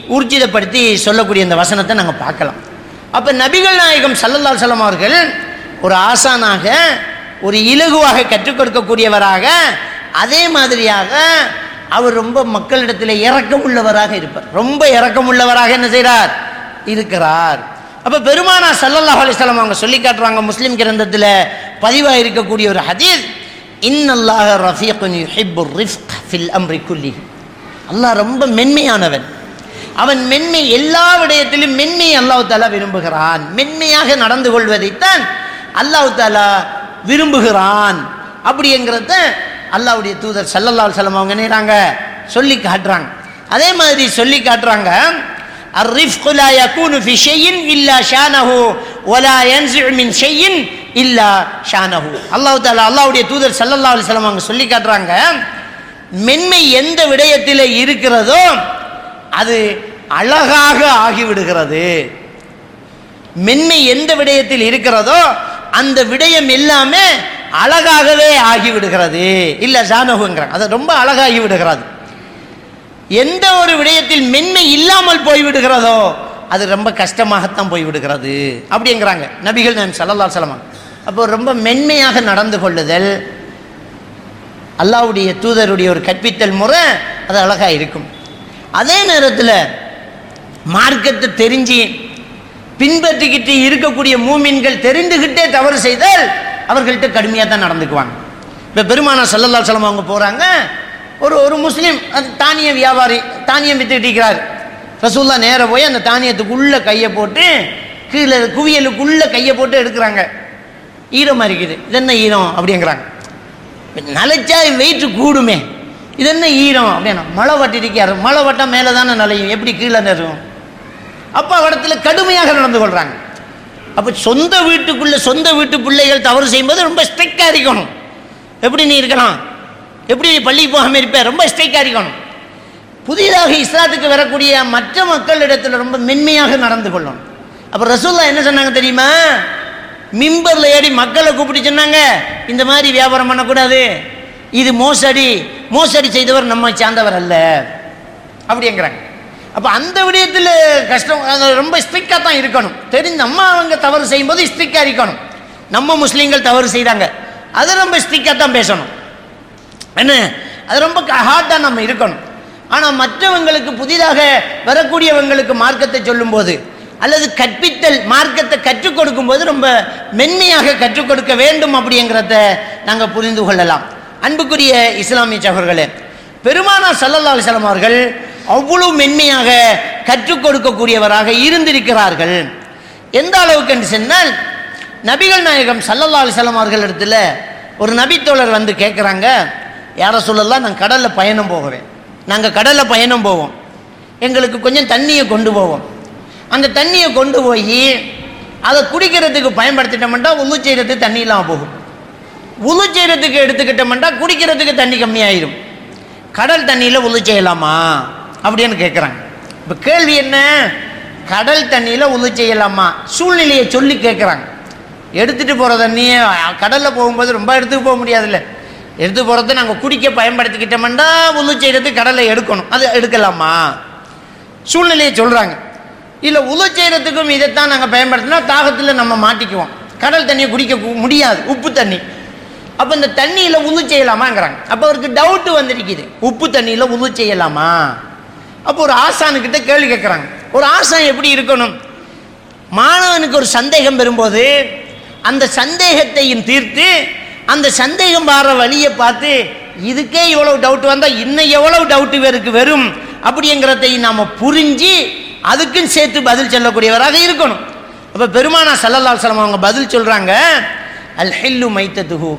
ஊர்ஜிதப்படுத்தி சொல்லக்கூடிய இந்த வசனத்தை நாங்கள் பார்க்கலாம். அப்போ நபிகள் நாயகம் ஸல்லல்லாஹு அலைஹி வஸல்லம் அவர்கள் ஒரு ஆசானாக, ஒரு இலகுவாக கற்றுக் கொடுக்கக்கூடியவராக, அதே மாதிரியாக அவர் ரொம்ப மக்களிடத்தில் இரக்கமுள்ளவராக இருப்பார். ரொம்ப இரக்கமுள்ளவராக என்ன செய்கிறார்? இருக்கிறார். அப்போ பெருமானா ஸல்லல்லாஹு அலைஹி வஸல்லம் அவங்க சொல்லி காட்டுறாங்க, முஸ்லிம் கிரந்தத்தில் பதிவாக இருக்கக்கூடிய ஒரு ஹதீஸ், இன்னல்லாஹ ரஃபீகுன் யுஹிப்புர் ரிஃப்க் ஃபில் அம்ரி குல்லிஹி. அல்லாஹ் ரொம்ப மென்மையானவன். அவன் மென்மை, எல்லா விடயத்திலும் மென்மையை அல்லாஹ் தஆலா விரும்புகிறான். மென்மையாக நடந்து கொள்வதைத்தான் அல்லாஹ் தஆலா விரும்புகிறான். அப்படிங்கிறத அல்லாஹ்வுடைய தூதர் ஸல்லல்லாஹு அலைஹி வஸல்லம் அவங்க என்னறாங்க சொல்லி காட்டுறாங்க. அதே மாதிரி சொல்லி காட்டுறாங்க, அர்-ரிஃப்கு லா யகூனு ஃபி ஷைஇன் இல்லா ஷானஹு வலா யன்ஸிஉ மின் ஷைஇன் இல்லா ஷானஹு. அல்லாஹ் தஆலா, அல்லாஹ்வுடைய தூதர் ஸல்லல்லாஹு அலைஹி வஸல்லம் அவங்க சொல்லி காட்டுறாங்க, மென்மை எந்த விடயத்தில் இருக்கிறதோ அது அழகாக ஆகிவிடுகிறது. மென்மை எந்த விடயத்தில் இருக்கிறதோ அந்த விடயம் எல்லாமே அழகாகவே ஆகிவிடுகிறது. இல்ல ஷானஹுங்கிறாங்க, அது ரொம்ப அழகாகி விடுகிறது. எந்த ஒரு விடயத்தில் மென்மை இல்லாமல் போய்விடுகிறதோ அது ரொம்ப கஷ்டமாகத்தான் போய்விடுகிறது அப்படிங்கிறாங்க நபிகள் நாயகம் ஸல்லல்லாஹு அலைஹி வஸல்லம். அப்போ ரொம்ப மென்மையாக நடந்து கொள்ளுதல், அல்லாஹ்வுடைய தூதருடைய ஒரு கற்பித்தல் முறை, அது அழகாக இருக்கும். அதே நேரத்தில் மார்க்கத்தை தெரிஞ்சு பின்பற்றிக்கிட்டு இருக்கக்கூடிய மூமின்கள் தெரிந்துகிட்டே தவறு செய்தால் அவர்கள்ட்ட கடுமையாக தான் நடந்துக்குவாங்க. இப்போ பெருமானா ஸல்லல்லாஹு அலைஹி வஸல்லம் அவங்க போகிறாங்க, ஒரு முஸ்லீம், அது தானிய வியாபாரி, தானியம் வித்துக்கிட்டு இருக்கிறார். ரசூலுல்லாஹ் நேர போய் அந்த தானியத்துக்குள்ளே கையை போட்டு, கீழே குவியலுக்குள்ளே கையை போட்டு எடுக்கிறாங்க. ஈரமாக இருக்குது, இது என்ன ஈரம் அப்படிங்கிறாங்க. நலைச்சா வெயிட்டு கூடுமே, இது என்ன ஈரம் அப்படின்னா, மழை வட்டிருக்காரு, மழை வட்டம் மேலே தானே நலையும், எப்படி கீழே நெரும். அப்போ இடத்துல கடுமையாக நடந்து கொள்கிறாங்க. அப்போ சொந்த வீட்டுக்குள்ளே சொந்த வீட்டு பிள்ளைகள் தவறு செய்யும்போது ரொம்ப ஸ்ட்ரிக்டாக இருக்கணும். எப்படி நீ இருக்கலாம், எப்படி நீ பள்ளிக்கு போகாமல் இருப்ப, ரொம்ப ஸ்ட்ரிக்டாக இருக்கணும். புதிதாக இஸ்லாத்துக்கு வரக்கூடிய மற்ற மக்களிடத்தில் ரொம்ப மென்மையாக நடந்து கொள்ளணும். அப்போ ரசூலுல்லாஹ் என்ன சொன்னாங்க தெரியுமா? மிம்பரில் ஏறி மக்களை கூப்பிட்டு சொன்னாங்க, இந்த மாதிரி வியாபாரம் பண்ணக்கூடாது, இது மோசடி, மோசடி செய்தவர் நம்மை சார்ந்தவர் அல்ல அப்படிங்கிறாங்க. அப்போ அந்த விடயத்தில் கஷ்டம், ரொம்ப ஸ்ட்ரிக்டாக தான் இருக்கணும். தெரிஞ்சு நம்ம அவங்க தவறு செய்யும்போது ஸ்ட்ரிக்டாக இருக்கணும். நம்ம முஸ்லீம்கள் தவறு செய்கிறாங்க, அதை ரொம்ப ஸ்ட்ரிக்டாக தான் பேசணும். என்ன, அது ரொம்ப ஹார்டாக நம்ம இருக்கணும். ஆனால் மற்றவங்களுக்கு, புதிதாக வரக்கூடியவங்களுக்கு மார்க்கத்தை சொல்லும்போது அல்லது கற்பித்தல், மார்க்கத்தை கற்றுக் கொடுக்கும்போது ரொம்ப மென்மையாக கற்றுக் கொடுக்க வேண்டும் அப்படிங்கிறத நாங்கள் புரிந்து கொள்ளலாம். அன்புக்குரிய இஸ்லாமிய சகோதரர்களே, பெருமானா ஸல்லல்லாஹு அலைஹி வஸல்லம் அவர்கள் அவ்வளவு மென்மையாக கற்றுக் கொடுக்கக்கூடியவராக இருந்திருக்கிறார்கள். எந்த அளவுக்கு என்று சொன்னால், நபிகள் நாயகம் ஸல்லல்லாஹு அலைஹி வஸல்லம் அவர்களிடத்தில் ஒரு நபித்தோழர் வந்து கேட்குறாங்க, யார சொல்லலாம், நான் கடலில் பயணம் போகிறேன், நாங்கள் கடலில் பயணம் போவோம், எங்களுக்கு கொஞ்சம் தண்ணியை கொண்டு போவோம், அந்த தண்ணியை கொண்டு போய் அதை குடிக்கிறதுக்கு பயன்படுத்திட்டோம்னா உழு செய்கிறதுக்கு தண்ணி இல்லாமல் போகும், உழு செய்கிறதுக்கு எடுத்துக்கிட்டோம்னா குடிக்கிறதுக்கு தண்ணி கம்மியாயிரும், கடல் தண்ணியில் உழு செய்யலாமா அப்படின்னு கேட்குறாங்க. இப்போ கேள்வி என்ன, கடல் தண்ணியில் உழு செய்யலாமா, சூழ்நிலையை சொல்லி கேட்குறாங்க. எடுத்துகிட்டு போகிற தண்ணியை கடலில் போகும்போது ரொம்ப எடுத்துகிட்டு போக முடியாதுல்ல, எடுத்து போகிறத நாங்கள் குடிக்க பயன்படுத்திக்கிட்டோம்னா உழு செய்கிறதுக்கு கடலை எடுக்கணும், அது எடுக்கலாமா, சூழ்நிலையை சொல்கிறாங்க. இல்லை உழு செய்கிறதுக்கும் இதைத்தான் நாங்கள் பயன்படுத்தினா தாகத்தில் நம்ம மாட்டிக்குவோம், கடல் தண்ணியை குடிக்க முடியாது, உப்பு தண்ணி, அப்போ இந்த தண்ணியில் உழு செய்யலாமாங்கிறாங்க. அப்போ அவருக்கு டவுட்டு வந்துருக்குது, உப்பு தண்ணியில் உழு செய்யலாமா. அப்போ ஒரு ஆசானுக்கிட்ட கேள்வி கேட்குறாங்க. ஒரு ஆசான் எப்படி இருக்கணும், மாணவனுக்கு ஒரு சந்தேகம் வரும்போது அந்த சந்தேகத்தையும் தீர்த்து, அந்த சந்தேகம் வர வழியை பார்த்து, இதுக்கே இவ்வளவு டவுட் வந்தால் இன்னும் எவ்வளவு டவுட்டு வேருக்கு வரும் அப்படிங்கிறதையும் நாம் புரிஞ்சு அதுக்கும் சேர்த்து பதில் சொல்லக்கூடியவராக இருக்கணும். அப்போ பெருமானா ஸல்லல்லாஹு அலைஹி வஸல்லம் அவங்க பதில் சொல்கிறாங்க, அல் ஹில்லு மைத்ததுஹு,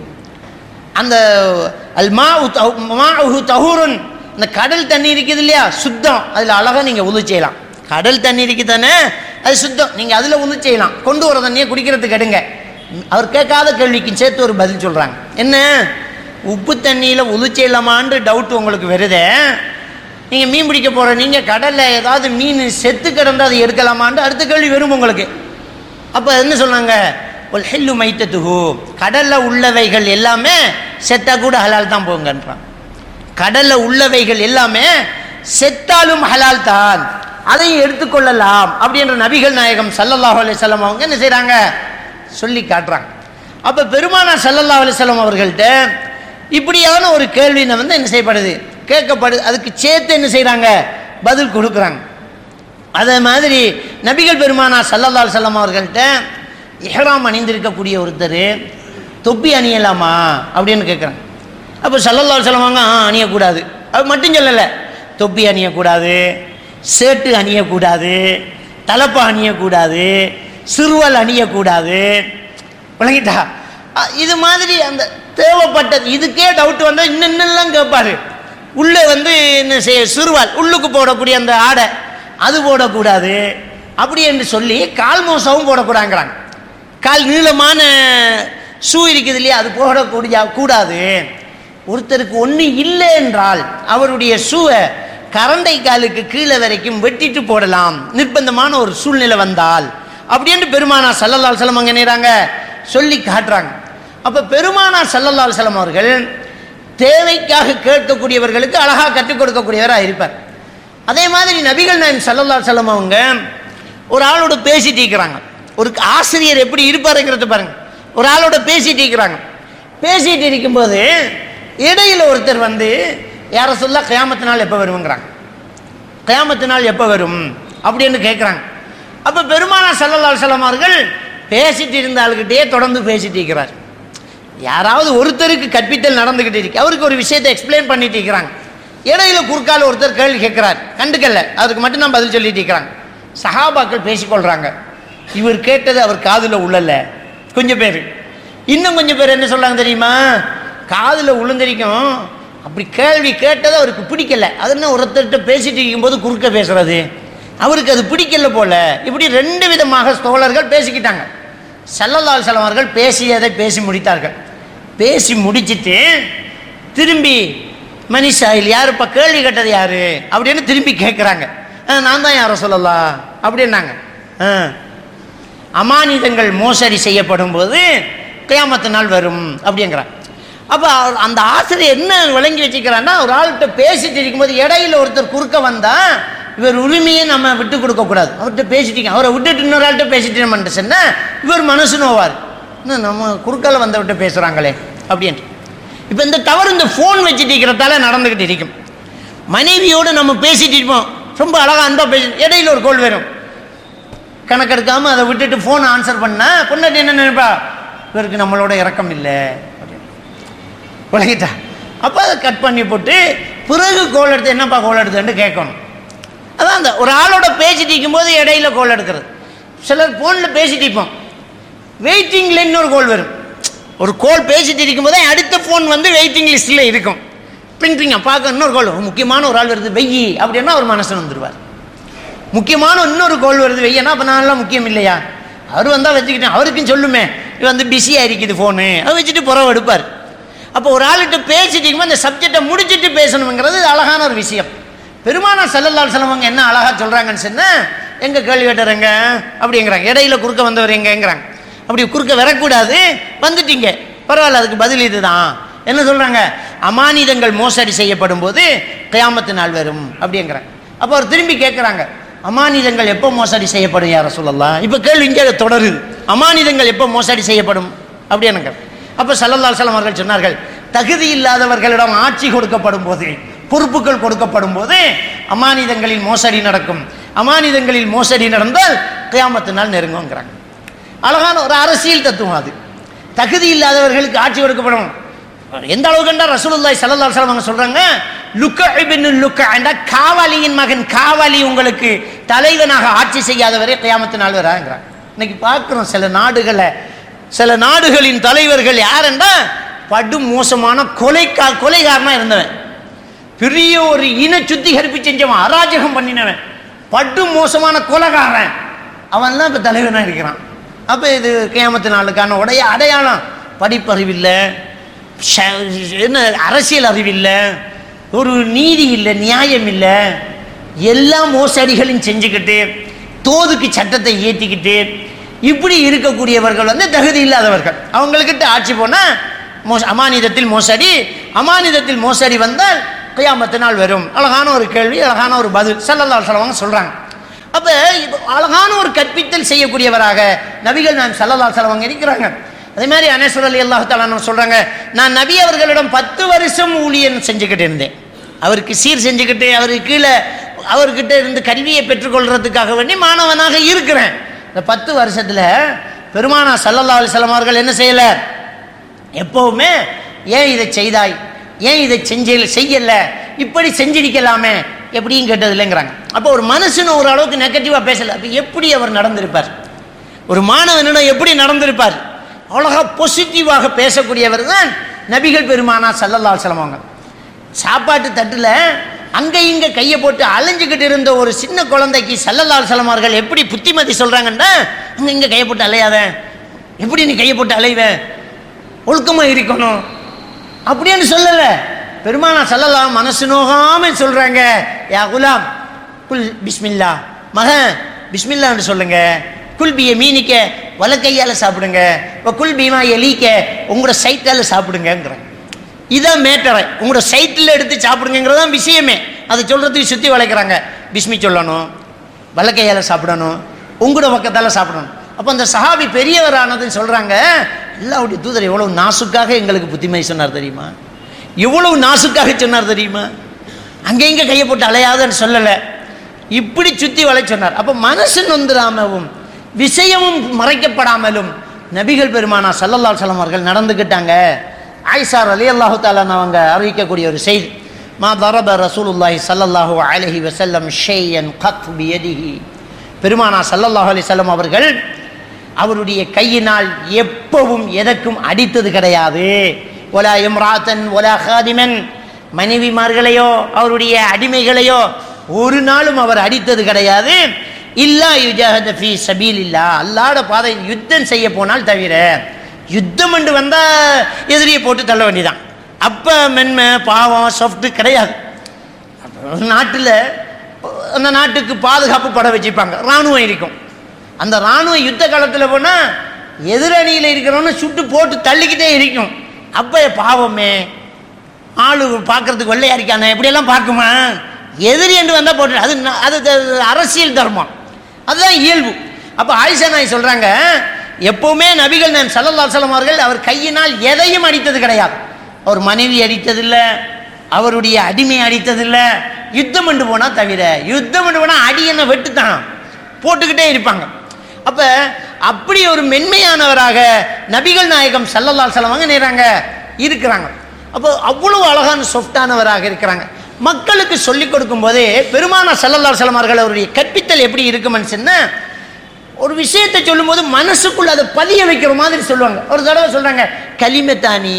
அந்த அல் மாஉஹு தஹூருன், அந்த கடல் தண்ணி இருக்குது இல்லையா, சுத்தம், அதில் அழகாக நீங்கள் உழு செய்யலாம். கடல் தண்ணி இருக்குது தானே, அது சுத்தம், நீங்கள் அதில் உழு செய்யலாம், கொண்டு வர தண்ணியை குடிக்கிறதுக்கு எடுங்க. அவர் கேட்காத கேள்விக்கு சேர்த்து ஒரு பதில் சொல்கிறாங்க. என்ன, உப்பு தண்ணியில் உழு செய்யலாமான்னு டவுட் உங்களுக்கு வருதே, நீங்கள் மீன் பிடிக்க போகிற நீங்கள் கடலில் ஏதாவது மீன் செத்து கிடந்தால் அதை எடுக்கலாமான்னு அடுத்த கேள்வி வரும் உங்களுக்கு. அப்போ என்ன சொன்னாங்க, ஒல் ஹில்லு மைத்ததுஹு, கடலில் உள்ளவைகள் எல்லாமே செத்தா கூட ஹலால் தான் போங்கன்றான். கடலில் உள்ளவைகள் எல்லாமே செத்தாலும் ஹலால் தான், அதையும் எடுத்துக்கொள்ளலாம் அப்படின்ற நபிகள் நாயகம் ஸல்லல்லாஹு அலைஹி வஸல்லம் அவங்க என்ன செய்றாங்க, சொல்லி காட்டுறாங்க. அப்ப பெருமானார் ஸல்லல்லாஹு அலைஹி வஸல்லம் அவர்கள்ட்ட இப்படியான ஒரு கேள்வி என்ன செய்யப்படுது, கேட்கப்படுது. அதுக்கு சேர்த்து என்ன செய்றாங்க, பதில் கொடுக்குறாங்க. அதே மாதிரி நபிகள் பெருமானார் ஸல்லல்லாஹு அலைஹி வஸல்லம் அவர்கள்ட்ட இஹ்ராம் அணிந்திருக்கக்கூடிய ஒருத்தர் தொப்பி அணியலாமா அப்படின்னு கேட்குறாங்க. அப்போ ஸல்லல்லாஹு அலைஹி வஸல்லம் அவங்க அணியக்கூடாது, அது மட்டும் சொல்லலை, தொப்பி அணியக்கூடாது, ஷர்ட்டு அணியக்கூடாது, தலப்பா அணியக்கூடாது, சிறுவல் அணியக்கூடாது. விளங்கிட்டா? இது மாதிரி அந்த தேவைப்பட்டது இதுக்கே டவுட் வந்தால் இன்னெல்லாம் கேட்பாரு. உள்ளே என்ன செய்ய, சிறுவால் உள்ளுக்கு போடக்கூடிய அந்த ஆடை அது போடக்கூடாது அப்படி என்று சொல்லி கால் மோசவும் போடக்கூடாங்கிறாங்க. கால் நீளமான ஷூ இருக்குது இல்லையா, அது கூடாது. ஒருத்தருக்கு ஒன்று இல்லை என்றால் அவருடைய ஷூவை கரண்டை காலுக்கு கீழே வரைக்கும் வெட்டிட்டு போடலாம், நிர்பந்தமான ஒரு சூழ்நிலை வந்தால் அப்படின்னு பெருமானார் ஸல்லல்லாஹு அலைஹி வஸல்லம் அங்கே நேராங்க சொல்லி காட்டுறாங்க. அப்போ பெருமானார் ஸல்லல்லாஹு அலைஹி வஸல்லம் அவர்கள் தேவைக்காக கேட்கக்கூடியவர்களுக்கு அழகாக கற்றுக் கொடுக்கக்கூடியவராக இருப்பார். அதே மாதிரி நபிகள் நாயகம் ஸல்லல்லாஹு அலைஹி வஸல்லம் அவங்க ஒரு ஆளோட பேசிட்டு இருக்கிறாங்க. ஒரு ஆசிரியர் எப்படி இருப்பாருங்கிறது பாருங்க. ஒரு ஆளோட பேசிட்டு இருக்கிறாங்க. பேசிட்டு இருக்கும்போது இடையில ஒருத்தர் யார சொல்ல கியாமத்து நாள் எப்போ வருங்கிறாங்க. கியாமத்து நாள் எப்போ வரும் அப்படின்னு கேட்குறாங்க. அப்போ பெருமானார் ஸல்லல்லாஹு அலைஹி வஸல்லம் அவர்கள் பேசிட்டு இருந்த ஆளுகிட்டே தொடர்ந்து பேசிட்டு இருக்கிறார். யாராவது ஒருத்தருக்கு கற்பித்தல் நடந்துகிட்டு இருக்கு, அவருக்கு ஒரு விஷயத்தை எக்ஸ்பிளைன் பண்ணிட்டு இருக்கிறாங்க. இடையில குறுக்கால ஒருத்தர் கேள்வி கேட்கிறார், கண்டுக்கல்ல, அதுக்கு மட்டும் நான் பதில் சொல்லிட்டு இருக்கிறாங்க. சஹாபாக்கள் பேசிக்கொள்றாங்க. இவர் கேட்டது அவர் காதுல உள்ளல கொஞ்சம் பேர், இன்னும் கொஞ்சம் பேர் என்ன சொல்றாங்க தெரியுமா, காதுல உளுந்திருக்கும், அப்படி கேள்வி கேட்டது அவருக்கு பிடிக்கல. அது என்ன ஒருத்தர்கிட்ட பேசிட்டு இருக்கும்போது குறுக்க பேசுறது, அவருக்கு அது பிடிக்கல போல. இப்படி ரெண்டு விதமாக தோழர்கள் பேசிக்கிட்டாங்க. ஸல்லல்லாஹு அலைஹி வஸல்லம் அவர்கள் பேசியதை பேசி முடித்தார்கள். பேசி முடிச்சுட்டு திரும்பி மனிஷாயில் யாருப்பா கேள்வி கேட்டது யாரு அப்படின்னு திரும்பி கேட்குறாங்க. நான் தான் யார சொல்லலாம் அப்படின்னாங்க. அமானிதங்கள் மோசடி செய்யப்படும் போது கியாமத்து நாள் வரும் அப்படிங்கிறாங்க. அப்போ அந்த ஆசிரியர் என்ன விளங்கி வச்சுக்கிறான்னா, ஒரு ஆள்கிட்ட பேசிட்டு இருக்கும்போது இடையில ஒருத்தர் குறுக்க வந்தா இவர் உரிமையை நம்ம விட்டு கொடுக்கக்கூடாது. அவர்கிட்ட பேசிட்டீங்க, அவரை விட்டுட்டு இன்னொரு ஆள்கிட்ட பேசிட்டு சொன்னா இவர் மனசு நோவார், நம்ம குறுக்கால வந்தவர்கிட்ட பேசுகிறாங்களே அப்படின்ட்டு. இப்போ இந்த தவறு இந்த ஃபோன் வச்சுட்டு இருக்கிறதால நடந்துக்கிட்டு இருக்கும். மனைவியோடு நம்ம பேசிட்டு இருப்போம், ரொம்ப அழகாக அன்பா பேசி இடையில ஒரு கோல் வரும், கணக்கெடுக்காமல் அதை விட்டுட்டு ஃபோன் ஆன்சர் பண்ணால் பொண்ணாட்டி என்ன நினைப்பா, இவருக்கு நம்மளோட இறக்கம் இல்லை அப்படின்னு விளங்கிட்டா. அப்போ அதை கட் பண்ணி போட்டு பிறகு கோல் எடுத்து என்னப்பா கோல் எடுத்துன்னு கேட்கணும். அதான் அந்த ஒரு ஆளோட பேசிட்டு இருக்கும்போது இடையில கோல் எடுக்கிறது. சிலர் ஃபோனில் பேசிட்டு இருப்போம், வெயிட்டிங்கில் இன்னொரு கோல் வரும். ஒரு கோல் பேசிட்டு இருக்கும்போது அடுத்த ஃபோன் வெயிட்டிங் லிஸ்ட்டில் இருக்கும். பிரிண்டிங்க பார்க்க இன்னொரு கோல், முக்கியமான ஒரு ஆள் வருது வெய்யி அப்படின்னா ஒரு மனசு வந்துடுவார். முக்கியமான இன்னொரு கோல் வருது வெய்யனா, அப்போ நான்லாம் முக்கியம் இல்லையா, அவர் வந்தால் வச்சுக்கிட்டேன், அவருக்கும் சொல்லுமே பிஸியாக இருக்குது ஃபோனு, அதை வச்சுட்டு புறவை எடுப்பார். அப்போ ஒரு ஆள்கிட்ட பேசிட்டு இருக்கும்போது அந்த சப்ஜெக்டை முடிச்சுட்டு பேசணுங்கிறது அழகான ஒரு விஷயம். பெருமானார் ஸல்லல்லாஹு அலைஹி வஸல்லம் என்ன அழகாக சொல்கிறாங்கன்னு சொன்னால், எங்கே கேள்வி கேட்டுறங்க அப்படிங்கிறாங்க, இடையில குறுக்க வந்தவர் எங்கேங்கிறாங்க. அப்படி குறுக்க வரக்கூடாது, வந்துட்டீங்க பரவாயில்ல, அதுக்கு பதில் இதுதான். என்ன சொல்கிறாங்க, அமானிதங்கள் மோசடி செய்யப்படும் போது கியாமத்து நாள் வரும் அப்படிங்கிறாங்க. அப்போ அவர் திரும்பி கேட்குறாங்க, அமானிதங்கள் எப்போ மோசடி செய்யப்படும் யார சொல்லலாம். இப்போ கேள்வி இங்கே தொடருது, அமானிதங்கள் எப்போ மோசடி செய்யப்படும் அப்படின்னுங்க. அப்போ ஸல்லல்லாஹு அலைஹி வஸல்லம் அவர்கள் சொன்னார்கள், தகுதி இல்லாதவர்களிடம் ஆட்சி கொடுக்கப்படும் போது, பொறுப்புகள் கொடுக்கப்படும் போது அமானிதங்களில் மோசடி நடக்கும். அமானிதங்களில் மோசடி நடந்தால் கியாமத்து நாள் நெருங்குங்கிறாங்க. அழகான ஒரு அரசியல் தத்துவம் அது. தகுதி இல்லாதவர்களுக்கு ஆட்சி கொடுக்கப்படும். எந்த அளவுக்கு என்றால் ரசூலுல்லாஹி ஸல்லல்லாஹு அலைஹி வஸல்லம் சொல்றாங்க, லுக்க இப்னு லுக்க என்ற காவாலியின் மகன் காவாலி உங்களுக்கு தலைவனாக ஆட்சி செய்யாதவரே கியாமத்து நாள் வராங்கிறாங்க. இன்னைக்கு பார்க்கிறோம் சில நாடுகளின் தலைவர்கள் யார் என்றால் படு மோசமான கொலைகாரனா இருந்தவன், பெரிய ஒரு இன சுத்திகரிப்பு செஞ்சவன், அராஜகம் பண்ணினவன், படு மோசமான கொலைகாரன், அவன் தான் இப்போ தலைவனாக இருக்கிறான். அப்போ இது கியாமத்து நாளுக்கான அடையாளம். படிப்பறிவில்லை, என்ன அரசியல் அறிவில்லை, ஒரு நீதி இல்லை, நியாயம் இல்லை, எல்லா மோசடிகளையும் செஞ்சுக்கிட்டு தோதுக்கு சட்டத்தை ஏற்றிக்கிட்டு இப்படி இருக்கக்கூடியவர்கள் தகுதி இல்லாதவர்கள். அவங்கக்கிட்ட ஆட்சி போனால் அமானிதத்தில் மோசடி வந்தால் கியாமத்து நாள் வரும். அழகான ஒரு கேள்வி, அழகான ஒரு பதில் ஸல்லல்லாஹு அலைஹி வஸல்லம் சொல்கிறாங்க. அப்போ அழகான ஒரு கற்பித்தல் செய்யக்கூடியவராக நபிகள் நாயகம் ஸல்லல்லாஹு அலைஹி வஸல்லம் இருக்கிறாங்க. அதே மாதிரி அனஸ் ரலியல்லாஹு தஆலா சொல்கிறாங்க, நான் நபி அவர்களிடம் 10 வருஷம் ஊழியம் செஞ்சுக்கிட்டு இருந்தேன். அவருக்கு சீர் செஞ்சுக்கிட்டு அவருக்கு கீழே அவர்கிட்ட இருந்து கல்வியை பெற்றுக்கொள்றதுக்காக வேண்டி மாணவனாக இருக்கிறேன். இந்த 10 வருஷத்தில் பெருமானா ஸல்லல்லாஹு அலைஹி வஸல்லம் அவர்கள் என்ன செய்யலை, எப்போவுமே ஏன் இதை செய்தாய், ஏன் இதை செய்யலை, இப்படி செஞ்சிருக்கலாமே எப்படியும் கேட்டது இல்லைங்கிறாங்க. அப்போ ஒரு மனுஷன் ஒரு அளவுக்கு நெகட்டிவாக பேசலை. அப்போ எப்படி அவர் நடந்திருப்பார், ஒரு மாணவனிடம் எப்படி நடந்திருப்பார்? அவ்வளோகா பாசிட்டிவாக பேசக்கூடியவர் தான் நபிகள் பெருமானா ஸல்லல்லாஹு அலைஹி வஸல்லம் அவங்க. சாப்பாட்டு தட்டில் அங்கே இங்கே கையை போட்டு அலைஞ்சிக்கிட்டு இருந்த ஒரு சின்ன குழந்தைக்கு ஸல்லல்லாஹு அலைஹி வஸல்லம் அவர்கள் எப்படி புத்திமதி சொல்கிறாங்கன்னா, அங்கே இங்கே கையை போட்டு அலையாத, எப்படி நீ கையை போட்டு அலைவ, ஒழுக்கமாக இருக்கணும் அப்படின்னு சொல்லலை. பெருமானா ஸல்லல்லாஹு மனசு நோகாமல் சொல்கிறாங்க, யா குலாம் குல் பிஸ்மில்லா, மகன் பிஸ்மில்லான்னு சொல்லுங்க, குல் பிய மீனிக்க வலக்கையால் சாப்பிடுங்க, குல் பீமா எலிக்க உங்களோட சைட்டால் சாப்பிடுங்கிறாங்க. இதான் மேட்டரை, உங்களோட சைட்டில் எடுத்து சாப்பிடுங்கிறதான் விஷயமே. அதை சொல்கிறதுக்கு சுற்றி வளைக்கிறாங்க. பிஸ்மி சொல்லணும், வலக்கையால் சாப்பிடணும், உங்களோட பக்கத்தால் சாப்பிடணும். அப்போ அந்த சஹாபி பெரியவரானதுன்னு சொல்கிறாங்க, அல்லாஹ்வுடைய தூதர் எவ்வளவு நாசுக்காக எங்களுக்கு புத்திமதி சொன்னார் தெரியுமா, எவ்வளவு நாசுக்காக சொன்னார் தெரியுமா, அங்கே இங்கே கையை போட்டு அலையாதன்னு சொல்லலை, இப்படி சுற்றி வளை சொன்னார். அப்போ மனசு நொந்துராமவும் விஷயமும் மறைக்கப்படாமலும் நபிகள் பெருமானா ஸல்லல்லாஹு அலைஹி வஸல்லம் அவர்கள் நடந்துக்கிட்டாங்க. ஆயிஷா ரலியல்லாஹு தஆலா அவங்க அறிவிக்கக்கூடிய ஒரு செய்தி, மா தரப ரசூலுல்லாஹி ஸல்லல்லாஹு அலைஹி வஸல்லம் ஷையன் கத் பியதிஹி, பெருமானா ஸல்லல்லாஹு அலைஹி வஸல்லம் அவர்கள் அவருடைய கையினால் எப்பவும் எதற்கும் அடித்தது கிடையாது. ஒலா இம்ராத்தன் ஒலா ஹாதிமன், மனைவிமார்களையோ அவருடைய அடிமைகளையோ ஒரு நாளும் அவர் அடித்தது கிடையாது. இல்லா யுஜாஹத ஃபீ சபீலில்லாஹ், அல்லாஹ்வுடைய பாதையில் யுத்தம் செய்ய போனால் தவிர. யுத்தம் என்று வந்தால் எதிரியை போட்டு தள்ள வேண்டியதான். அப்போ மென்மை பாவம் சாஃப்ட்டு கிடையாது. நாட்டில் அந்த நாட்டுக்கு பாதுகாப்பு படை வச்சுப்பாங்க, இராணுவம் இருக்கும். அந்த இராணுவம் யுத்த காலத்தில் போனால் எதிரணியில் இருக்கிறவன சுட்டு போட்டு தள்ளிக்கிட்டே இருக்கும். அப்போ பாவமே, ஆளு பார்க்கறதுக்கு வெள்ளையா இருக்கானே இப்படியெல்லாம் பார்க்குமா, எதிரி என்று வந்தால் போட்டு அது அரசியல் தர்மம், அதுதான் இயல்பு. அப்போ ஆயிஷா நாய் சொல்கிறாங்க, எப்போவுமே நபிகள் நாயகம் ஸல்லல்லாஹு அலைஹி வஸல்லம் அவர்கள் அவர் கையினால் எதையும் அடித்தது கிடையாது. அவர் மனைவி அடித்ததில்லை, அவருடைய அடிமை அடித்ததில்லை. யுத்தம் பண்ணு போனால் தவிர, யுத்தம் பண்ணு போனால் அடி என்ன வெட்டுத்தான் போட்டுக்கிட்டே இருப்பாங்க. அப்போ அப்படி ஒரு மென்மையானவராக நபிகள் நாயகம் ஸல்லல்லாஹு அலைஹி வஸல்லம் நேராங்க இருக்கிறாங்க. அப்போ அவ்வளவு அழகான சாஃப்டானவராக இருக்கிறாங்க. மக்களுக்கு சொல்லிக் கொடுக்கும் போதே பெருமானா ஸல்லல்லாஹு அலைஹி வஸல்லம் அவர்கள் அவருடைய கற்பித்தல் எப்படி இருக்குமென்னு சொன்னால், ஒரு விஷயத்தை சொல்லும்போது மனசுக்குள்ள அதை பதிய வைக்கிற மாதிரி சொல்லுவாங்க. ஒரு தடவை சொல்கிறாங்க, கலிமத்தானி,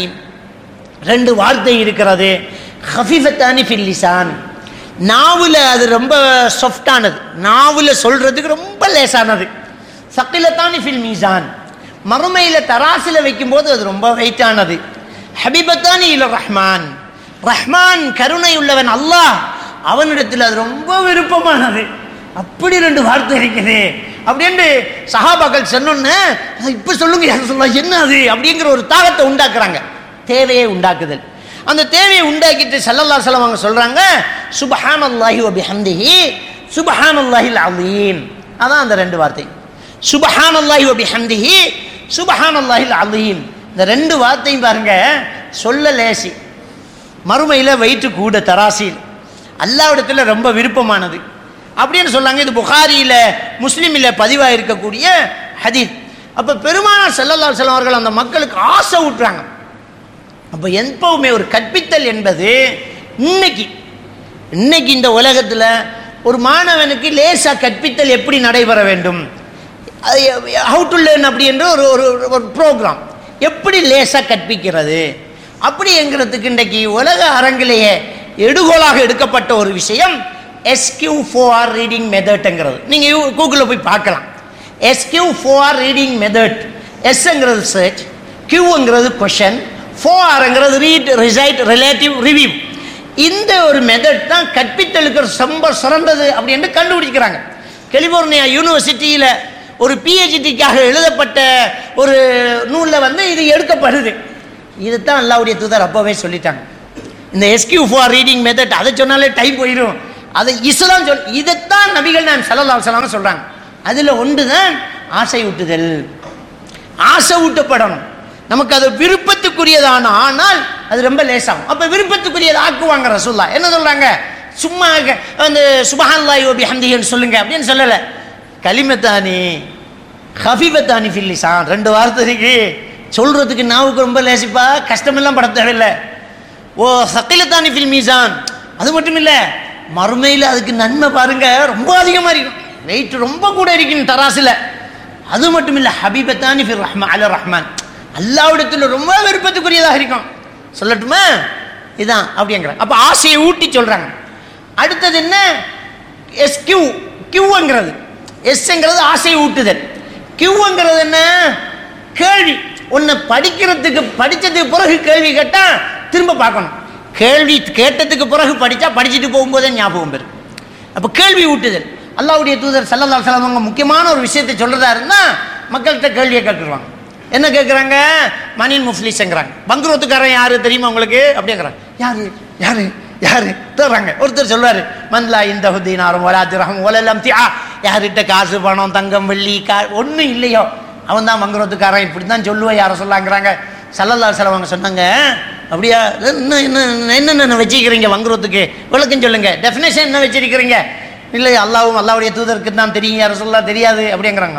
2 வார்த்தை இருக்கிறது, ஹஃபீஃபத்தானி ஃபில் லிசான், நாவில் அது ரொம்ப சாஃப்டானது, நாவில் சொல்கிறதுக்கு ரொம்ப லேசானது. சக்கிலத்தானி ஃபில் மீசான், மறுமையில் தராசில் வைக்கும்போது அது ரொம்ப வெயிட்டானது. ஹபீபத்தானி இல ரஹ்மான், ரஹ்மான் கருணை உள்ளவன் அல்லாஹ், அவனிடத்தில் அது ரொம்ப விருப்பமானது. அப்படி 2 வார்த்தை இருக்குது அப்படின்னு சஹாபாக்கள் சொன்னோன்னு, இப்போ சொல்லுங்க யார் சொல்லலாம் என்ன அது அப்படிங்கிற ஒரு தாகத்தை உண்டாக்குறாங்க, தேவையை உண்டாக்குதல். அந்த தேவையை உண்டாக்கிட்டு ஸல்லல்லாஹு அலைஹி வஸல்லம் அவங்க சொல்கிறாங்க, சுப்ஹானல்லாஹி வ பிஹம்திஹி சுப்ஹானல்லாஹில் அலீம். அதான் அந்த 2 வார்த்தை, சுப்ஹானல்லாஹி வ பிஹம்திஹி சுப்ஹானல்லாஹில் அலீம். இந்த 2 வார்த்தையும் பாருங்க, சொல்ல லேசி, மறுமையில் வயிற்று கூட தராசில், அல்லாஹ்விடத்தில் ரொம்ப விருப்பமானது அப்படின்னு சொன்னாங்க. இது புகாரியில் முஸ்லீமில் பதிவாக இருக்கக்கூடிய ஹதீஸ். அப்போ பெருமானார் ஸல்லல்லாஹு அலைஹி வஸல்லம் அவர்கள் அந்த மக்களுக்கு ஆசை ஊட்டுறாங்க. அப்போ எப்பவுமே ஒரு கற்பித்தல் என்பது இன்னைக்கு இந்த உலகத்தில் ஒரு மாணவனுக்கு லேசாக கற்பித்தல் எப்படி நடைபெற வேண்டும், ஹவு டு லேர்ன் அப்படி என்ற ஒரு ப்ரோக்ராம் எப்படி லேசாக கற்பிக்கிறது அப்படிங்கிறதுக்கு இன்றைக்கு உலக அரங்கிலேயே எடுகோலாக எடுக்கப்பட்ட ஒரு விஷயம் SQ4R ரீடிங் மெத்தட்ங்கிறது. நீங்கள் கூகுளில் போய் பார்க்கலாம். SQ4R reading method, எஸ்ங்கிறது search, Qங்கிறது question, 4Rங்கிறது read, reside, relative, review. இந்த ஒரு மெத்தட் தான் கற்பித்தலுக்கு ரொம்ப சிறந்தது அப்படின்னு கண்டுபிடிக்கிறாங்க. கலிபோர்னியா யூனிவர்சிட்டியில் ஒரு PhDக்காக எழுதப்பட்ட ஒரு நூலில் இது எடுக்கப்படுது. இதுதான் அல்லாஹ்வுடைய தூதர் அப்போவே சொல்லிட்டாங்க. இந்த SQ4R ரீடிங் மெத்தட், அதை சொன்னாலே டைம் போயிடும். அதை இஸ்லாம் இதைத்தான் நபிகள் நாயகம் ஸல்லல்லாஹு அலைஹி வஸல்லம் சொல்றாங்க. அதுல ஒன்றுதான் ஆசை ஊட்டுதல். ஆசை ஊட்டப்படணும். நமக்கு அது விருப்பத்துக்குரியதான ஆனால் அது ரொம்ப லேசாகும். அப்ப விருப்பத்துக்குரியதை ஆக்குவாங்க ரசூலுல்லாஹ். என்ன சொல்றாங்க? சும்மா அந்த சுப்ஹானல்லாஹி வ பிஹம்திஹி சொல்லுங்க அப்படின்னு சொல்லல. கலிமத்தானி ஹஃபீபத்தானி ஃபில் லிசான், 2 வார்த்தை இருக்கு, சொல்றதுக்கு நாவுக்கு ரொம்ப லேசிப்பா, கஷ்டமெல்லாம் பட தேவையில்லை. ஓ சகிலத்தானி ஃபில் மீசான், அது மட்டும் இல்லை மறுமையில் அதுக்கு நன்மை பாருங்க ரொம்ப அதிகமாக இருக்கும், வெயிட் ரொம்ப கூட இருக்கும் தராசுல. அது மட்டும் இல்லை ஹபீபத்தானி ஃபில் ரஹ்மான் அல ரஹ்மான், அல்லாஹ்விடத்தில் ரொம்ப விருப்பத்துக்குரியதாக இருக்கும். சொல்லட்டுமா? இதான் அப்படிங்கிறாங்க. அப்போ ஆசையை ஊட்டி சொல்றாங்க. அடுத்தது என்ன? எஸ்கியூ, கியூங்கிறது, எஸ்ங்கிறது ஆசையை ஊட்டுதல், கியூங்கிறது என்ன? கேள்வி. ஒன்று படிக்கிறதுக்கு படித்ததுக்கு பிறகு கேள்வி கேட்டால் திரும்ப பார்க்கணும். கேள்வி கேட்டதுக்கு பிறகு படித்தா படிச்சுட்டு போகும்போதே ஞாபகம் பெறும். அப்போ கேள்வி ஊட்டுதல். அல்லாஹ்வுடைய தூதர் ஸல்லல்லாஹு அலைஹி வஸல்லம் அவங்க முக்கியமான ஒரு விஷயத்தை சொல்றதா இருந்தால் மக்கள்கிட்ட கேள்வியை கேட்டுருவாங்க. என்ன கேட்குறாங்க? மனின் முஃப்லிஸ்ங்கிறாங்க. பங்குரோத்துக்காரன் யாரு தெரியுமா உங்களுக்கு அப்படிங்கிறாங்க. யாரு யாரு யாரு தர்றாங்க. ஒருத்தர் சொல்வார், மன்லா இந்த ஹுத்தீனாரும் ஒலா திரகம் ஒலலம் தியா, யார்கிட்ட காசு பணம் தங்கம் வெள்ளி ஒன்றும் இல்லையோ அவன் தான் மங்குரோத்துக்காரன், இப்படி தான் சொல்லுவேன் யாரை சொல்லாங்கிறாங்க. ஸல்லல்லாஹு அலைஹி வஸல்லம் அவங்க சொன்னாங்க, அப்படியா என்னென்ன வச்சிருக்கிறீங்க வங்குரோத்துக்கு விளக்கம் சொல்லுங்க, டெஃபினேஷன் என்ன வச்சிருக்கிறீங்க? இல்லை அல்லாவும் அல்லாவுடைய தூதருக்கு தான் தெரியும், யாரை சொல்லலாம் தெரியாது அப்படிங்கிறாங்க.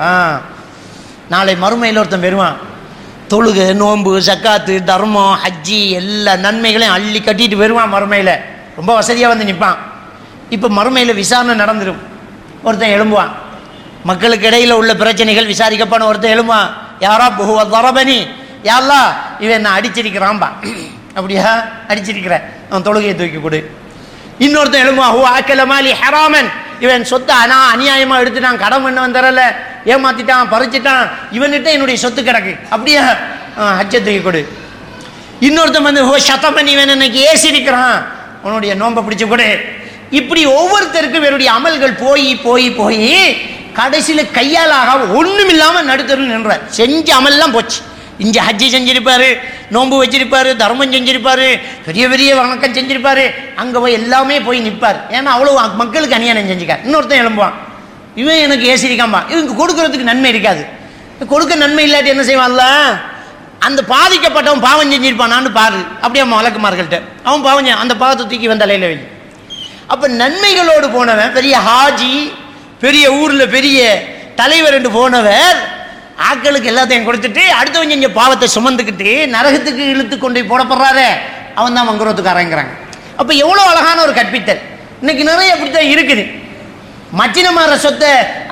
நாளை மறுமையில் ஒருத்தன் பெறுவான், தொழுகை நோன்பு சக்காத்து தர்மம் ஹஜ்ஜி எல்லா நன்மைகளையும் அள்ளி கட்டிட்டு வருவான். மறுமையில் ரொம்ப வசதியாக வந்து நிற்பான். இப்போ மறுமையில் விசாரணை நடந்துடும். ஒருத்தன் எழும்புவான், மக்களுக்கு இடையில் உள்ள பிரச்சனைகள் விசாரிக்கப்பன. ஒருத்தன் எழும்புவான், யாரா புகுவ தரபனி, யாரா இவன் என்ன அடிச்சிருக்கிறான்பா. அப்படியா? அடிச்சிருக்கிற, அவன் தொழுகையை தூக்கி கொடு. இன்னொருத்தன் எழும்புவான், ஹூ ஆக்கலமாலி ஹராமன், இவன் சொத்தை அநியாயமாக எடுத்துட்டான், கடன் பண்ணவன் தரல, ஏமாத்திட்டான் பறிச்சிட்டான், இவன்கிட்ட என்னுடைய சொத்து கிடக்கு, அப்படியா? ஹஜ்ஜை தூக்கி கொடு. இன்னொருத்தன் வந்து ஹோ சத்தமன், இவன் இன்னைக்கு ஏசிருக்கிறான், உன்னுடைய நோன்பை பிடிச்சு கொடு. இப்படி ஒவ்வொருத்தருக்கும் இவருடைய அமல்கள் போய் போய் போய் கடைசியில் கையால் ஆக ஒன்றும் இல்லாமல் நடுத்தரு நின்றார். செஞ்ச அமல்லாம் போச்சு. இங்கே ஹஜ்ஜி செஞ்சிருப்பாரு, நோன்பு வச்சிருப்பாரு, தர்மம் செஞ்சிருப்பாரு, பெரிய பெரிய வணக்கம் செஞ்சிருப்பாரு, அங்கே போய் எல்லாமே போய் நிற்பார். ஏன்னா அவ்வளோ மக்களுக்கு அநியாயம் செஞ்சுக்கார். இன்னொருத்தன் எழும்புவான், இவன் எனக்கு ஏசிரிக்காம்பா, இவங்க கொடுக்கறதுக்கு நன்மை இருக்காது. கொடுக்க நன்மை இல்லாட்டி என்ன செய்வான்ல, அந்த பாதிக்கப்பட்டவன் பாவம் செஞ்சிருப்பானான்னு பாரு, அப்படியே மலக்குமார்கள்ட்ட அவன் பாவம், அந்த பாவத்தை தூக்கி வந்த தலையில் வை. அப்போ நன்மைகளோடு போனவன் பெரிய ஹாஜி, பெரிய ஊரில் பெரிய தலைவர் என்று போனவர் ஆக்களுக்கு எல்லாத்தையும் கொடுத்துட்டு அடுத்தவன் செஞ்ச பாவத்தை சுமந்துக்கிட்டு நரகத்துக்கு இழுத்து கொண்டு போடப்படுறாரு, அவன் தான் மங்குரோத்துக்காரங்கிறாங்க. அப்போ எவ்வளோ அழகான ஒரு கற்பித்தல். இன்னைக்கு நிறைய அப்படித்தான் இருக்குது. மச்சினமார சொத்தை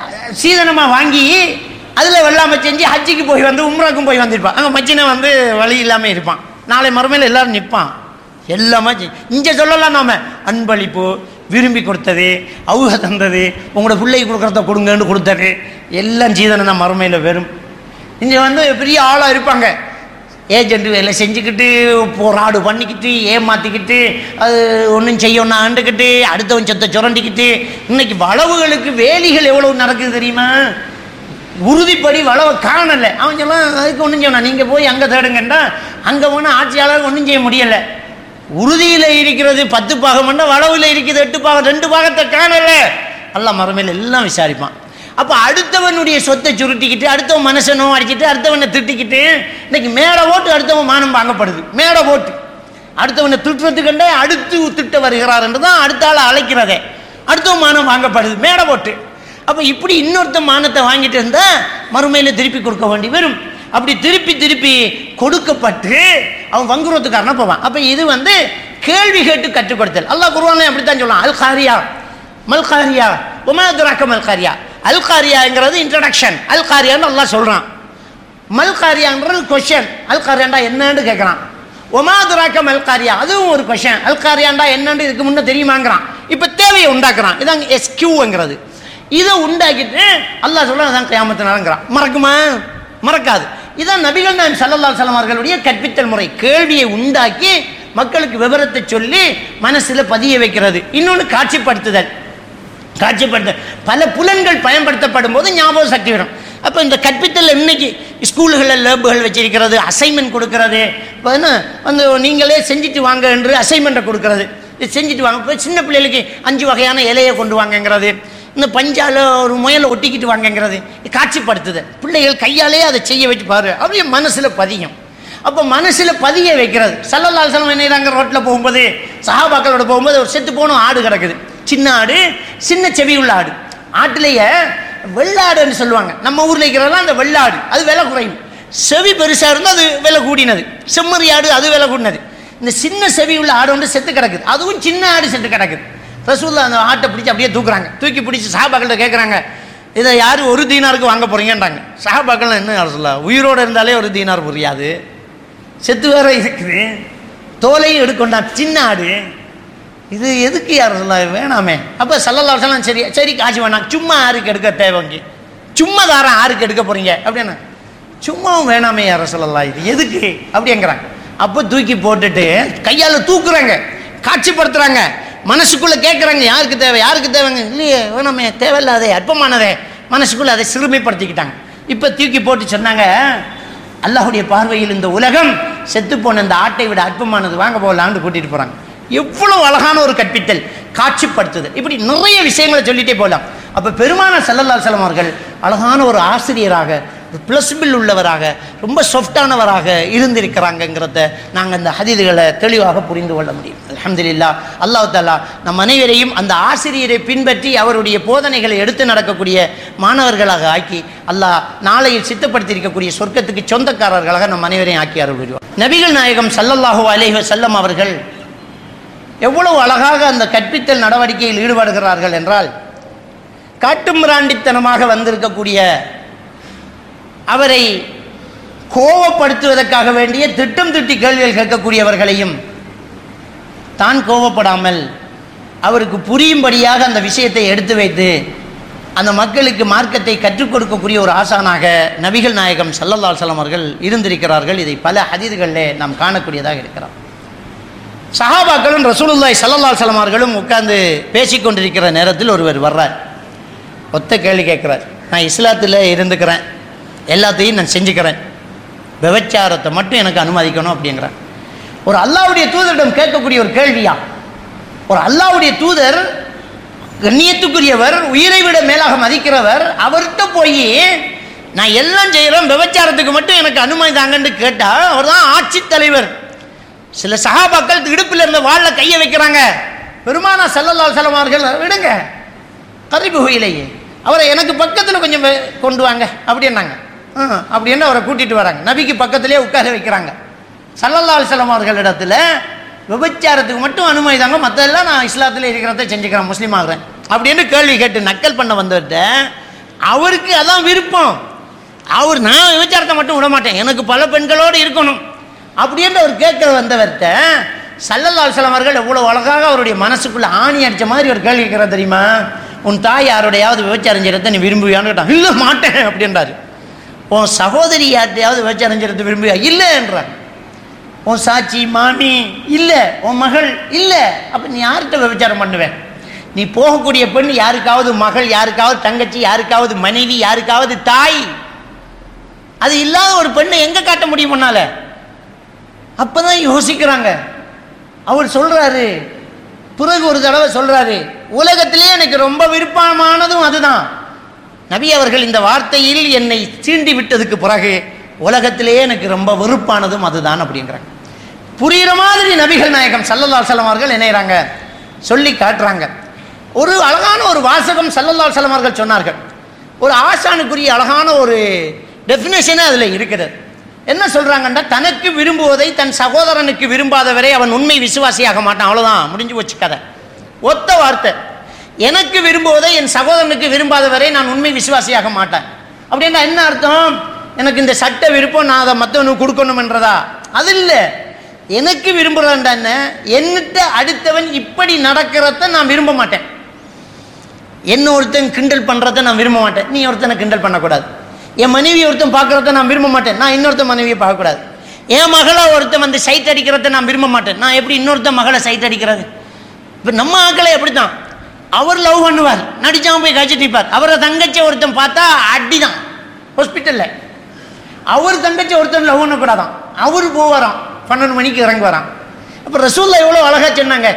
சீதனமாக வாங்கி அதில் வெள்ளாமல் செஞ்சு ஹஜ்ஜிக்கு போய் வந்து உம்ராக்கும் போய் வந்திருப்பான். அங்கே மச்சினை வந்து வழி இல்லாமல் இருப்பான். நாளை மறுமையில் எல்லாரும் நிற்பான். எல்லாமே இங்கே சொல்லலாம், நாம அன்பளிப்பு விரும்பி கொடுத்தது, அவுக தந்தது, உங்களோட பிள்ளைக்கு கொடுக்குறத கொடுங்கன்னு கொடுத்தது எல்லாம் சீதனை தான் மறுமையில் வரும். இங்கே வந்து பெரிய ஆளாக இருப்பாங்க, ஏஜென்ட் வேலை செஞ்சுக்கிட்டு போராடு பண்ணிக்கிட்டு ஏமாற்றிக்கிட்டு அது ஒன்றும் செய்யணும் ஆண்டுக்கிட்டு அடுத்தவன் சொத்தை சுரண்டிக்கிட்டு. இன்னைக்கு வளவுகளுக்கு வேலிகள் எவ்வளவு நடக்குது தெரியுமா? உறுதிப்படி வளவை காணலை. அவன் சொல்லலாம் அதுக்கு ஒன்றும் செய்யணும், நீங்கள் போய் அங்கே தேடுங்கண்டா அங்கே போனால் ஆட்சியாளர் ஒன்றும் செய்ய முடியலை. உறுதியில் இருக்கிறது 10 பாகம்னா வளவில் இருக்குது 8 பாகம், 2 பாகத்தை காணலை. அல்லாஹ் மறுமையில் எல்லாம் விசாரிப்பான். அப்போ அடுத்தவனுடைய சொத்தை சுருட்டிக்கிட்டு அடுத்தவன் மனசனோ அடிச்சுட்டு அடுத்தவனை திட்டிக்கிட்டு இன்னைக்கு மேடை ஓட்டு அடுத்தவன் மானம் வாங்கப்படுது. மேடை ஓட்டு அடுத்தவனை திட்டுறதுக்கண்டே அடுத்து திட்ட வருகிறார் என்று தான் அடுத்த ஆளை அழைக்கிறதே, அடுத்தவன் மானம் வாங்கப்படுது மேடை ஓட்டு. அப்போ இப்படி இன்னொருத்த மானத்தை வாங்கிட்டு இருந்தால் மறுமையில் திருப்பி கொடுக்க வேண்டி வரும். அப்படி திருப்பி திருப்பி கொடுக்கப்பட்டு அவன் வங்குரோத்துக்காரனா போவான். அப்போ இது வந்து கேள்வி கேட்டு கற்றுக் கொடுத்தல். அல்லாஹ் குர்ஆன்ல அப்படித்தான் சொல்லலாம், அல் காரியா மல் காரியா உமா துராக்க மல் காரியா. அல் காரியாங்கிறது இன்ட்ரடக்ஷன், அல் காரியான்னு அல்லாஹ் சொல்றான். மல் காரியாங்கிறது கொஸ்டின், அல் காரியாண்டா என்னன்னு கேட்குறான். ஒமா துராக்க மல் காரியா அதுவும் ஒரு கொஸ்டின், அல் காரியாண்டா என்னன்னு இதுக்கு முன்னே தெரியுமாங்கிறான். இப்போ தேவையை உண்டாக்குறான். இதான் எஸ்கியூங்கிறது. இதை உண்டாக்கிட்டு அல்லாஹ் சொல்றான் அதான் கியாமத்து நாளுங்கிறான். மறக்குமா? மறக்காது. இதான் நபிகள் நாயகம் ஸல்லல்லாஹு அலைஹி வஸல்லம் அவர்களுடைய கற்பித்தல் முறை. கேள்வியை உண்டாக்கி மக்களுக்கு விவரத்தை சொல்லி மனசில் பதிய வைக்கிறது. இன்னொன்று காட்சிப்படுத்துதல். காட்சிப்படுத்த பல புலன்கள் பயன்படுத்தப்படும் போது ஞாபக சக்தி வரும். அப்போ இந்த கற்பித்தல் இன்னைக்கு ஸ்கூல்களில் லேபுகள் வச்சிருக்கிறது, அசைன்மெண்ட் கொடுக்கறது, வந்து நீங்களே செஞ்சுட்டு வாங்க என்று அசைன்மெண்ட்டை கொடுக்கறது. செஞ்சுட்டு வாங்க. இப்போ சின்ன பிள்ளைகளுக்கு 5 வகையான இலையை கொண்டு வாங்கங்கிறது, இந்த பஞ்சால ஒரு முயலை ஒட்டிக்கிட்டு வாங்கங்கிறது காட்சிப்படுத்துது. பிள்ளைகள் கையாலே அதை செய்ய வச்சு பாரு, அப்படியே மனசில் பதியும். அப்போ மனசில் பதிய வைக்கிறது. ஸல்லல்லாஹு அலைஹி வஸல்லம் என்ன ரோட்டில் போகும்போது, சஹாபாக்களோட போகும்போது ஒரு செத்து போன ஆடு கிடக்குது, சின்ன ஆடு, சின்ன செவி உள்ள ஆடு. ஆட்டிலேயே வெள்ளாடுன்னு சொல்லுவாங்க, நம்ம ஊரில் இருக்கிறதெல்லாம் அந்த வெள்ளாடு, அது விலை குறையும். செவி பெருசாக இருந்தால் அது விலை கூடினது. செம்மறி ஆடு அது விலை கூடினது. இந்த சின்ன செவி உள்ள ஆடு வந்து செத்து கிடக்குது, அதுவும் சின்ன ஆடு செத்து கிடக்குது. ரசூலுல்லாஹ் அந்த ஆட்டை பிடிச்சி அப்படியே தூக்குறாங்க. தூக்கி பிடிச்சி சஹாபாக்கள்கிட்ட கேட்குறாங்க, இதை யார் 1 தீனாருக்கு வாங்க போறீங்கன்றாங்க. சஹாபாக்கள் என்ன ரசூலுல்லாஹ், உயிரோடு இருந்தாலே 1 தீனார் புரியாது, செத்து வேற இருக்குது, தோலையும் எடுக்கொண்டா, சின்ன ஆடு, இது எதுக்கு யார் ரசூலுல்லாஹ், வேணாமே. அப்போ ஸல்லல்லாஹு அலைஹி வஸல்லம் சரி சரி காசு வேணாம், சும்மா ஆருக்கு எடுக்க தேவைங்க, சும்மா தாரம் ஆருக்கு எடுக்க போறீங்க அப்படின்னா, சும்மாவும் வேணாமே யார் ரசூலுல்லாஹ், இது எதுக்கு அப்படிங்கிறாங்க. அப்போ தூக்கி போட்டுட்டு கையால் தூக்குறாங்க, காட்சிப்படுத்துறாங்க, மனசுக்குள்ள கேட்குறாங்க, யாருக்கு தேவை, யாருக்கு தேவைங்க, இல்லையே வேணாமே, தேவையில்லாதே, அற்பமானதே, மனசுக்குள்ள அதை சிறுமைப்படுத்திக்கிட்டாங்க. இப்போ தூக்கி போட்டு சொன்னாங்க, அல்லாஹ்வுடைய பார்வையில் இந்த உலகம் செத்து போன இந்த ஆட்டை விட அற்பமானது, வாங்க போகலான்னு கூட்டிட்டு போறாங்க. எவ்வளவு அழகான ஒரு கற்பித்தல், காட்சிப்படுத்துது. இப்படி நிறைய விஷயங்களை சொல்லிட்டே போகலாம். அப்போ பெருமானார் ஸல்லல்லாஹு அலைஹி வஸல்லம் அவர்கள் அழகான ஒரு ஆசிரியராக, பிளஸ்பில் உள்ளவராக, ரொம்ப சாஃப்டானவராக இருந்திருக்கிறாங்கிறத நாங்கள் இந்த ஹதீதுகளை தெளிவாக புரிந்து கொள்ள முடியும். அல்ஹம்துலில்லாஹ். அல்லாஹ் தஆலா நம் அனைவரையும் அந்த ஆசிரியரை பின்பற்றி அவருடைய போதனைகளை எடுத்து நடக்கக்கூடிய மாணவர்களாக ஆக்கி, அல்லாஹ் நாளையில் சித்தப்படுத்தியிருக்கக்கூடிய சொர்க்கத்துக்கு சொந்தக்காரர்களாக நம் அனைவரையும் ஆக்கி அருள் புரிவார். நபிகள் நாயகம் ஸல்லல்லாஹு அலைஹி வஸல்லம் அவர்கள் எவ்வளவு அழகாக அந்த கற்பித்தல் நடவடிக்கையில் ஈடுபடுகிறார்கள் என்றால், காட்டுமிராண்டித்தனமாக வந்திருக்கக்கூடிய அவரை கோபப்படுத்துவதற்காக வேண்டிய திட்டம் திட்டி கேள்விகள் கேட்கக்கூடியவர்களையும் தான் கோபப்படாமல் அவருக்கு புரியும்படியாக அந்த விஷயத்தை எடுத்து வைத்து அந்த மக்களுக்கு மார்க்கத்தை கற்றுக் கொடுக்கக்கூடிய ஒரு ஆசானாக நபிகள் நாயகம் ஸல்லல்லாஹு அலைஹி வஸல்லம் அவர்கள் இருந்திருக்கிறார்கள். இதை பல ஹதீதுகளிலே நாம் காணக்கூடியதாக இருக்கிறோம். சஹாபாக்களும் ரசூலுல்லாஹி ஸல்லல்லாஹு அலைஹி வஸல்லம் அவர்களும் உட்கார்ந்து பேசிக்கொண்டிருக்கிற நேரத்தில் ஒருவர் வர்றார், ஒத்த கேள்வி கேட்குறார். நான் இஸ்லாத்தில் இருந்துக்கிறேன், எல்லாத்தையும் நான் செஞ்சுக்கிறேன், விபச்சாரத்தை மட்டும் எனக்கு அனுமதிக்கணும் அப்படிங்கிறார். ஒரு அல்லாஹ்வுடைய தூதரிடம் கேட்கக்கூடிய ஒரு கேள்வியா? ஒரு அல்லாஹ்வுடைய தூதர், கண்ணியத்துக்குரியவர், உயிரை விட மேலாக மதிக்கிறவர், அவர்கிட்ட போய் நான் எல்லாம் செய்கிறேன், விபச்சாரத்துக்கு மட்டும் எனக்கு அனுமதி தாங்கன்னு கேட்டால் அவர் தான் ஆட்சி தலைவர். சில சஹாபாக்கள் இடுப்பில் இருந்த வாளில் கையை வைக்கிறாங்க. பெருமானார் ஸல்லல்லாஹு அலைஹி வஸல்லம் அவர்கள், விடுங்க, கரிபு இலையே, அவரை எனக்கு பக்கத்தில் கொஞ்சம் கொண்டு வாங்க அப்படின்னாங்க. அப்படின்னு அவரை கூட்டிட்டு வராங்க, நபிக்கு பக்கத்திலே உட்கார வைக்கிறாங்க. ஸல்லல்லாஹு அலைஹி வஸல்லம் அவர்களிடத்துல விபச்சாரத்துக்கு மட்டும் அனுமதி தாங்க, மற்றெல்லாம் நான் இஸ்லாத்தில் இருக்கிறத செஞ்சுக்கிறேன், முஸ்லீம் ஆகிறேன் அப்படின்னு கேள்வி கேட்டு நக்கல் பண்ண வந்தவர்கிட்ட அவருக்கு அதான் விருப்பம். அவர் நான் விபச்சாரத்தை மட்டும் விட மாட்டேன், எனக்கு பல பெண்களோடு இருக்கணும் அப்படின்னு அவர் கேட்க வந்தவர்கிட்ட ஸல்லல்லாஹு அலைஹி வஸல்லம் அவர்கள் எவ்வளவு அழகாக அவருடைய மனசுக்குள்ள ஆணி அடிச்ச மாதிரி ஒரு கேள்வி கேட்கிறார் தெரியுமா? உன் தாய் யாரோடையாவது விபச்சாரம் செய்யறதை நீ விரும்புவியான்னு கேட்டான். இல்லை மாட்டேன் அப்படின்றாரு. உன் சகோதரி யார்ட்டையாவது விபச்சாரம் செய்யறது விரும்புவியா? இல்லை என்றார். உன் சாட்சி மாமி இல்லை, உன் மகள் இல்லை, அப்போ நீ யார்கிட்ட விபச்சாரம் பண்ணுவேன்? நீ போகக்கூடிய பெண் யாருக்காவது மகள், யாருக்காவது தங்கச்சி, யாருக்காவது மனைவி, யாருக்காவது தாய், அது இல்லாத ஒரு பெண்ணை எங்க காட்ட முடியும் முன்னால? அப்பதான் யோசிக்கிறாங்க. அவர் சொல்றாரு, பிறகு ஒரு தடவை சொல்றாரு, உலகத்திலே எனக்கு ரொம்ப விருப்பமானதும் அதுதான். நபி அவர்கள் இந்த வார்த்தையில் என்னை சீண்டி விட்டதுக்கு பிறகு உலகத்திலேயே எனக்கு ரொம்ப வெறுப்பானதும் அதுதான் அப்படிங்கிறாங்க. புரிகிற மாதிரி நபிகள் நாயகம் ஸல்லல்லாஹு அலைஹி வஸல்லம் அவர்கள் என்னைறாங்க சொல்லி காட்டுறாங்க. ஒரு அழகான ஒரு வாசகம் ஸல்லல்லாஹு அலைஹி வஸல்லம் அவர்கள் சொன்னார்கள். ஒரு ஆசானுக்குரிய அழகான ஒரு டெஃபினேஷனே அதில் இருக்கிறது. என்ன சொல்றாங்கன்னா, தனக்கு விரும்புவதை தன் சகோதரனுக்கு விரும்பாதவரை அவன் உண்மை விசுவாசியாக மாட்டான். அவ்வளவுதான், முடிஞ்சு போச்சு கதை. ஒத்த வார்த்தை. எனக்கு விரும்புவதை என் சகோதரனுக்கு விரும்பாதவரை நான் உண்மை விசுவாசியாக மாட்டேன். அப்படின்னா என்ன அர்த்தம்? எனக்கு இந்த சட்ட விருப்பம், நான் அதை மற்றவனுக்கு கொடுக்கணும் என்றதா? அது இல்லை. எனக்கு விரும்புறேன்டா என்ன, என்னிட்ட அடுத்தவன் இப்படி நடக்கிறத நான் விரும்ப மாட்டேன். என்ன ஒருத்தன் கிண்டல் பண்றத நான் விரும்ப மாட்டேன், நீ ஒருத்தனை கிண்டல் பண்ணக்கூடாது. என் மனைவி ஒருத்தன் பார்க்கறத நான் விரும்ப மாட்டேன், நான் இன்னொருத்தன் மனைவியை பார்க்கக்கூடாது. என் மகளை ஒருத்தன் வந்து சைட் அடிக்கிறத நான் விரும்ப மாட்டேன், நான் எப்படி இன்னொருத்தன் மகளை சைட் அடிக்கிறது? இப்போ நம்ம ஆக்களை எப்படித்தான், அவர் லவ் பண்ணுவார், நடிச்சாமல் போய் கழிச்சிட்டு நிற்பார். அவரை தங்கச்சி ஒருத்தன் பார்த்தா அடிதான் ஹாஸ்பிட்டலில். அவர் தங்கச்சி ஒருத்தன் லவ் பண்ணக்கூடாதான், அவர் போவாராம், 12 மணிக்கு இறங்கி வரான். அப்போ ரசூலுல்லாஹ் எவ்வளோ அழகாக சொன்னாங்க,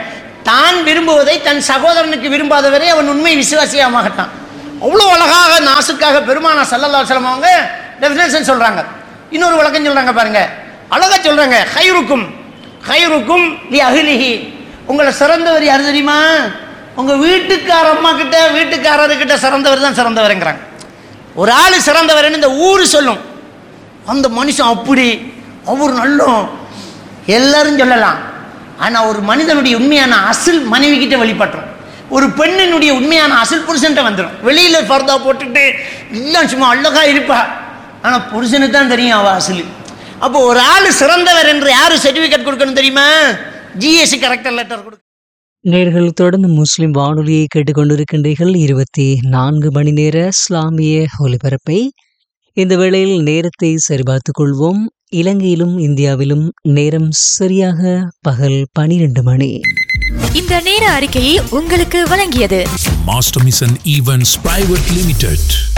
தான் விரும்புவதை தன் சகோதரனுக்கு விரும்பாதவரை அவன் உண்மை விசுவாசியாக மாட்டான். அவ்வளோ அழகாக நாசுக்காக பெருமானார் ஸல்லல்லாஹு அலைஹி வஸல்லம் அவங்க டெஃபினேஷன் சொல்றாங்க. இன்னொரு விளக்கம் சொல்றாங்க பாருங்க, அழகா சொல்றாங்க. ஹைருக்கும் லி அஹ்லிஹி, உங்களை சிறந்தவர் யார் தெரியுமா? உங்க வீட்டுக்கார அம்மா கிட்ட வீட்டுக்காரர்கிட்ட சிறந்தவர் தான் சிறந்தவர்ங்கிறாங்க. ஒரு ஆள் சிறந்தவர்னு இந்த ஊர் சொல்லும், அந்த மனுஷன் அப்படி அவர் நல்லம் எல்லாரும் சொல்லலாம். ஆனால் ஒரு மனிதனுடைய உண்மையான அசில் மனைவி கிட்ட வெளிப்பட்டுரும். ஒரு பெண்ணினுடைய உண்மையான அசில் புருஷன்ட்ட வந்துடும். வெளியில் பர்தா போட்டுட்டு எல்லாம் சும்மா அழகா இருப்பா, ஆனால் புருஷனுக்கு தான் தெரியும் அவள் அசில். அப்போ ஒரு ஆள் சிறந்தவர் என்று யாரு சர்டிஃபிகேட் கொடுக்கணும் தெரியுமா? ஜிஎஸ்சி கரெக்டர் லெட்டர் கொடுக்க. நேர்கள் தொடர்ந்து முஸ்லிம் வானொலியை கேட்டுக்கொண்டிருக்கின்றீர்கள். 24 மணி நேர இஸ்லாமிய ஒலிபரப்பை. இந்த வேளையில் நேரத்தை சரிபார்த்துக் கொள்வோம். இலங்கையிலும் இந்தியாவிலும் நேரம் சரியாக பகல் 12 மணி. இந்த நேர அறிக்கையை உங்களுக்கு வழங்கியது master mission events private limited.